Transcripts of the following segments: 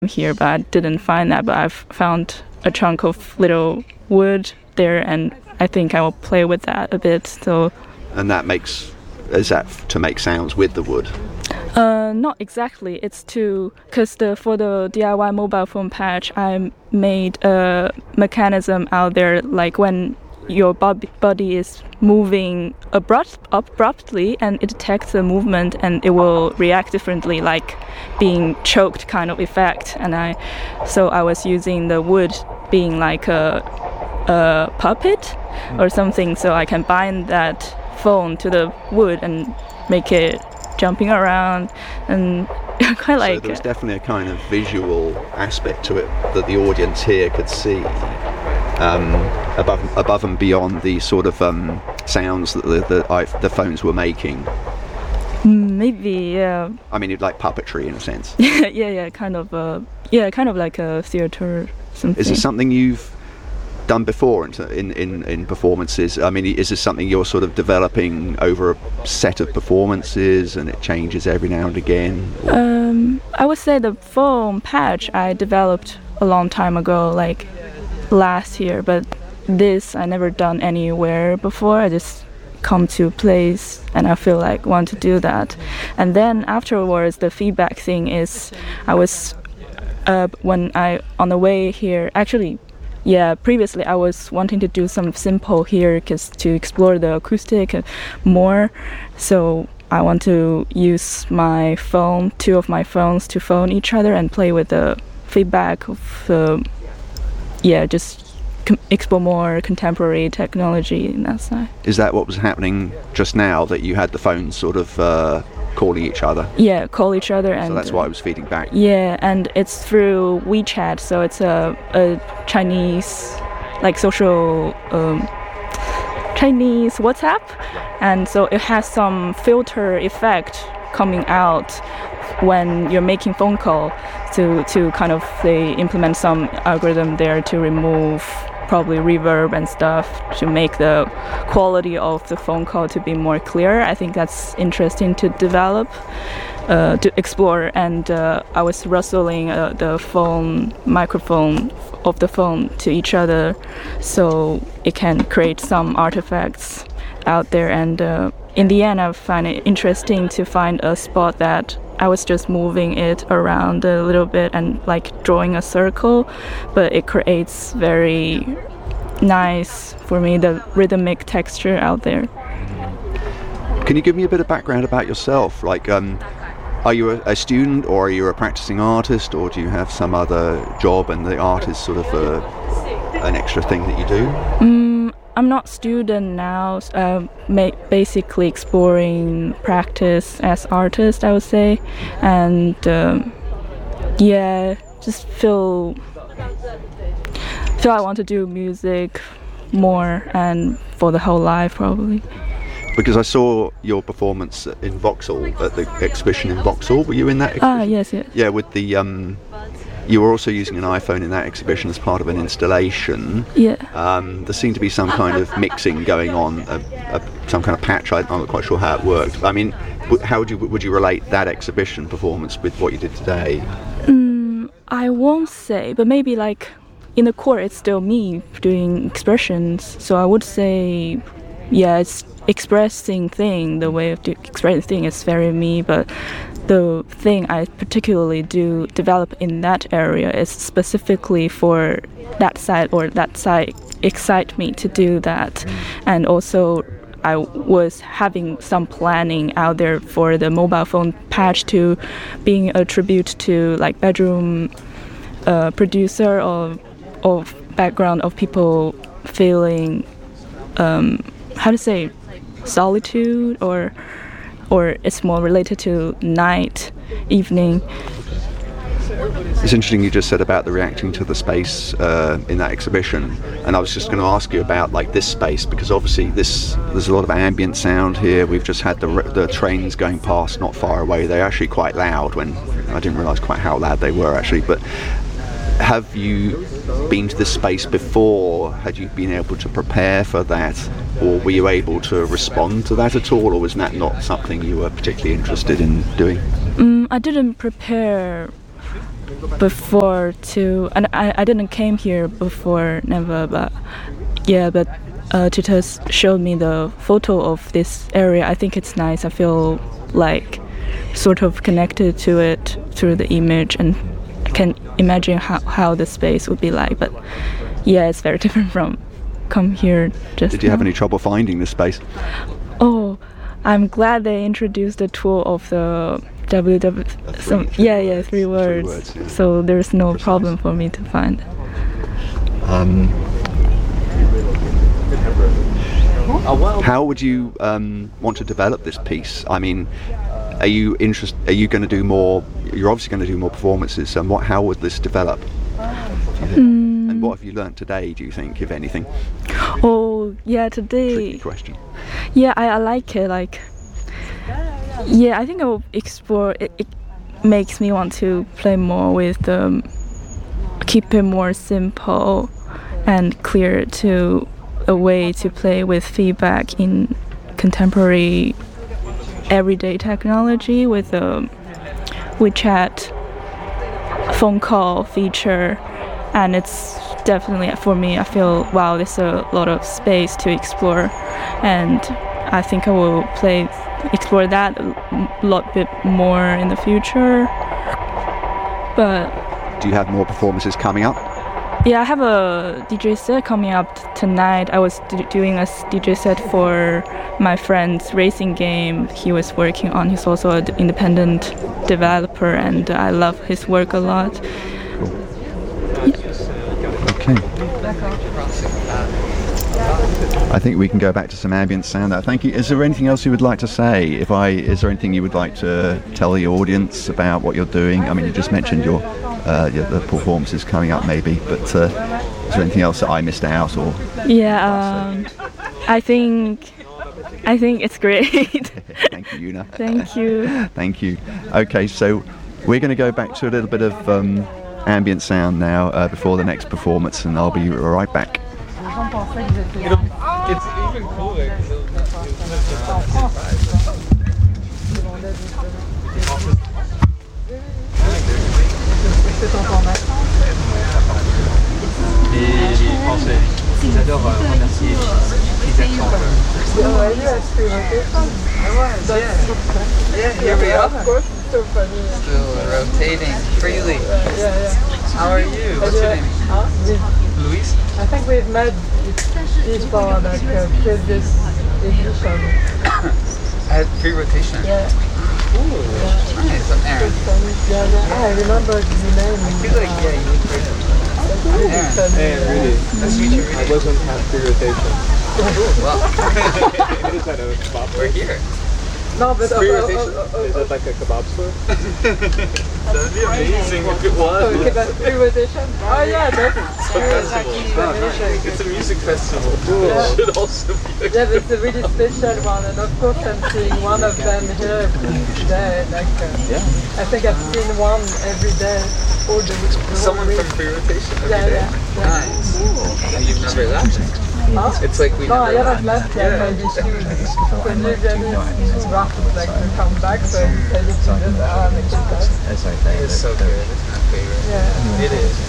here, but I didn't find that. But I've found a chunk of little wood there, and I think I will play with that a bit. So. And is that to make sounds with the wood? Not exactly. It's because for the DIY mobile phone patch, I made a mechanism out there, like when your body is moving abruptly, and it detects the movement, and it will react differently, like being choked kind of effect. And I was using the wood being like a puppet or something, so I can bind that phone to the wood and make it jumping around, and quite like. So there's definitely a kind of visual aspect to it that the audience here could see, above and beyond the sort of sounds that the phones were making. Maybe, yeah. I mean, it's like puppetry in a sense. yeah, kind of like a theater or something. Is this something you've done before in performances? I mean, is this something you're sort of developing over a set of performances and it changes every now and again? I would say the phone patch I developed a long time ago, like last year, but this I never done anywhere before. I just come to a place and I feel like want to do that. And then afterwards, the feedback thing is, I was when I on the way here, actually. Yeah, previously I was wanting to do some simple here to explore the acoustic more. So I want to use two of my phones to phone each other and play with the feedback of, just explore more contemporary technology in that side. Is that what was happening just now, that you had the phones sort of calling each other? Yeah, call each other. And so that's why I was feeding back. Yeah, and it's through WeChat, so it's a Chinese, like social Chinese WhatsApp, and so it has some filter effect coming out when you're making phone call to kind of they implement some algorithm there to remove probably reverb and stuff to make the quality of the phone call to be more clear. I think that's interesting to develop, to explore. And I was rustling the microphone of the phone to each other, so it can create some artifacts out there. And in the end, I find it interesting to find a spot that I was just moving it around a little bit and like drawing a circle, but it creates very nice for me, the rhythmic texture out there. Can you give me a bit of background about yourself? Like, are you a student, or are you a practicing artist, or do you have some other job and the art is sort of an extra thing that you do? I'm not student now, basically exploring practice as artist, I would say, and just feel I want to do music more and for the whole life probably. Because I saw your performance in Vauxhall, at the exhibition in Vauxhall. Were you in that exhibition? Yes. Yeah, with the you were also using an iPhone in that exhibition as part of an installation. Yeah. There seemed to be some kind of mixing going on, some kind of patch. I'm not quite sure how it worked. I mean, how would you relate that exhibition performance with what you did today? I won't say, but maybe like in the core it's still me doing expressions. So I would say, yeah, it's expressing thing. The way of expressing thing is very me, but the thing I particularly do develop in that area is specifically for that side, or that side excite me to do that. And also I was having some planning out there for the mobile phone patch to being a tribute to like bedroom producer of background of people feeling how to say solitude, or it's more related to night, evening. It's interesting you just said about the reacting to the space in that exhibition, and I was just going to ask you about like this space, because obviously there's a lot of ambient sound here. We've just had the trains going past not far away. They're actually quite loud, when I didn't realise quite how loud they were actually. But have you been to this space before? Had you been able to prepare for that, or were you able to respond to that at all, or was that not something you were particularly interested in doing? I didn't prepare before to, and I didn't came here before, never, but Tita showed me the photo of this area. I think it's nice. I feel like sort of connected to it through the image, and I can imagine how the space would be like. But yeah, it's very different from come here just Did you have any trouble finding this space? Oh, I'm glad they introduced the tool of the three words. Yeah. So there's no problem for me to find. How would you want to develop this piece? I mean, are you going to do more? You're obviously going to do more performances. And how would this develop? And what have you learnt today, do you think, if anything? Oh, yeah, today. Tricky question. Yeah, I like it. Yeah, I think I will explore. It makes me want to play more with keep it more simple and clear to a way to play with feedback in contemporary everyday technology with the WeChat phone call feature. And it's definitely, for me, I feel, wow, there's a lot of space to explore, and I think I will explore that a lot bit more in the future. But do you have more performances coming up? Yeah, I have a DJ set coming up tonight. I was doing a DJ set for my friend's racing game he was working on. He's also an independent developer, and I love his work a lot. Okay. I think we can go back to some ambient sound now. Thank you. Is there anything else you would like to say? Is there anything you would like to tell the audience about what you're doing? I mean, you just mentioned the performances coming up, maybe, but is there anything else that I missed out? Or I think it's great. Thank you, Una. Thank you. Thank you. Okay, so we're going to go back to a little bit of ambient sound now before the next performance, and I'll be right back. It's even cooler. Les Français, ils adorent remercier les Yeah, here we are. Still rotating freely. How are you? What's your name? Luis? I think we've met before, like previous edition. At pre-rotation? Yeah. Ooh, nice. I'm Aaron. I remember the name. I feel like, yeah, you look great. Aaron. Hey, really. Nice to meet you. I wasn't at pre-rotation. Well, I just had a kebab. we're here. No, but Pre-rotation? Is that like a kebab store? That'd be amazing if it was. okay, but pre-rotation? Oh yeah, that's It's a music festival. It should also be a yeah, but it's a really special one, and of course I'm seeing one of them here today. I think I've seen one every day. All the Someone week. from pre-rotation every Yeah, day. yeah. Nice. And you've never left? Huh? It's like we No, I never haven't left yet, maybe soon. When usually it's rough, like to come back, so I decided to just make it back. It's so good. It's my favorite. Yeah. It is.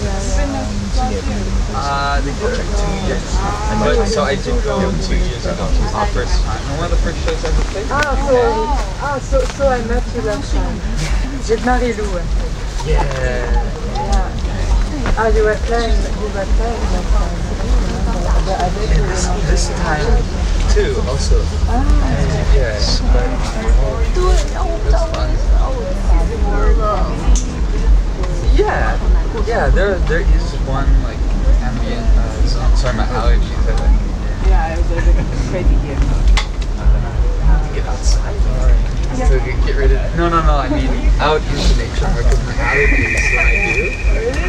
Yeah. They go like 2 years. But, so I did go 2 years ago. Our first time. And one of the first shows I ever played. So I met you last time. With Marie-Lou. Yeah. Yeah. You were playing last time. This time too, also. Yeah, but that's fun. Yeah, there is one like ambient. Sorry, my allergies. Yeah, it was crazy here. Get outside. So get rid of. No. I mean out into nature because my allergies. So I do.